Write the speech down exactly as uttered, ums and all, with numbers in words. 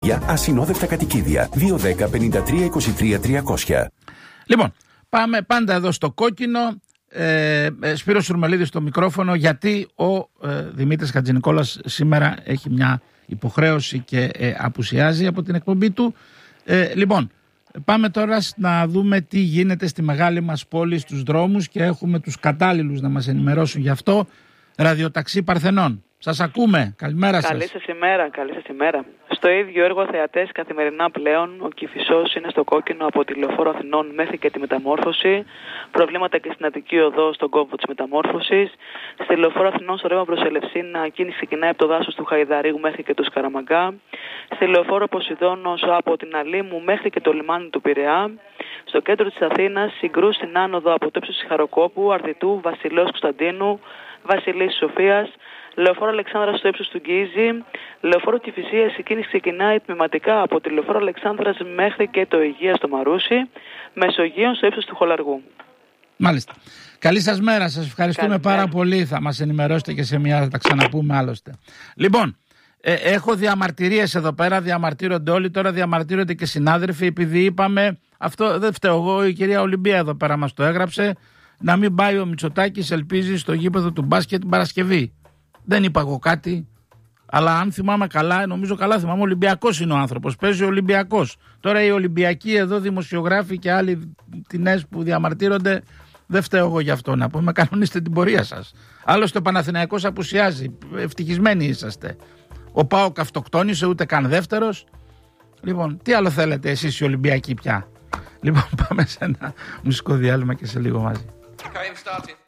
για ασυνόδευτα κατοικίδια. δύο δέκα πενήντα τρία είκοσι τρία τριακόσια. Λοιπόν, πάμε πάντα εδώ στο κόκκινο. Ε, ε, Σπύρος Σουρμελίδης στο μικρόφωνο, γιατί ο ε, Δημήτρης Χατζηνικόλας σήμερα έχει μια υποχρέωση και ε, απουσιάζει από την εκπομπή του. Ε, λοιπόν, πάμε τώρα να δούμε τι γίνεται στη μεγάλη μας πόλη στους δρόμους και έχουμε τους κατάλληλους να μας ενημερώσουν γι' αυτό. Ραδιοταξί Παρθενών. Σας ακούμε. Καλημέρα σας. Καλή σας ημέρα, καλή σας ημέρα. Στο ίδιο έργο θεατές καθημερινά πλέον, ο Κηφισός είναι στο κόκκινο από τη Λεωφόρο Αθηνών μέχρι και τη Μεταμόρφωση. Προβλήματα και στην Αττική Οδό στον κόμβο της Μεταμόρφωσης. Στη Λεωφόρο Αθηνών στο ρεύμα προς Ελευσίνα, κίνηση ξεκινάει από το δάσος του Χαϊδαρίου μέχρι και το Σκαραμαγκά. Στη Λεωφόρο Ποσειδώνος από την Αλήμου μέχρι και το λιμάνι του Πειραιά. Στο κέντρο της Αθήνας, συγκρούσεις στην άνοδο από το ύψος της Χαροκόπου, Αρδιτού, Βασιλέως Κωνσταντίνου, Βασιλής Σοφίας. Λεωφόρο Αλεξάνδρας στο ύψος του Γκίζη. Λεωφόρο Κηφισίας, η κίνηση ξεκινάει τμηματικά από τη Λεωφόρο Αλεξάνδρας μέχρι και το Αιγαία στο Μαρούσι. Μεσογείων στο ύψος του Χολαργού. Μάλιστα. Καλή σας μέρα. Σας ευχαριστούμε Καλή πάρα μέρα. πολύ. Θα μας ενημερώσετε και σε μια, θα τα ξαναπούμε άλλωστε. Λοιπόν, ε, έχω διαμαρτυρίες εδώ πέρα. Διαμαρτύρονται όλοι. Τώρα διαμαρτύρονται και συνάδελφοι, επειδή είπαμε. Αυτό δεν φταίω εγώ. Η κυρία Ολυμπία εδώ πέρα μας το έγραψε. Να μην πάει ο Μητσοτάκης, ελπίζει, στο γήπεδο του μπάσκετ την Παρασκευή. Δεν είπα εγώ κάτι, αλλά αν θυμάμαι καλά, νομίζω καλά θυμάμαι, Ολυμπιακός είναι ο άνθρωπος, παίζει ο Ολυμπιακός. Τώρα οι Ολυμπιακοί εδώ, δημοσιογράφοι και άλλοι τινές που διαμαρτύρονται, δεν φταίω εγώ γι' αυτό. Να πούμε, κανονίστε την πορεία σας. Άλλωστε ο Παναθηναϊκός απουσιάζει, ευτυχισμένοι είσαστε. Ο ΠΑΟΚ αυτοκτόνησε, ούτε καν δεύτερος. Λοιπόν, τι άλλο θέλετε εσείς οι Ολυμπιακοί πια? Λοιπόν, πάμε σε ένα μουσικό διάλειμμα και σε λίγο μαζί. Okay,